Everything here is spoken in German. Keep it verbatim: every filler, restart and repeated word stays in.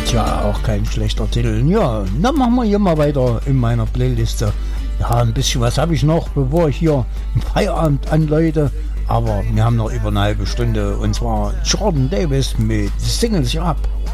Tja, auch kein schlechter Titel. Ja, dann machen wir hier mal weiter in meiner Playliste. Ja, ein bisschen was habe ich noch, bevor ich hier einen Feierabend anläute. Aber wir haben noch über eine halbe Stunde. Und zwar Jordan Davis mit Singles Up.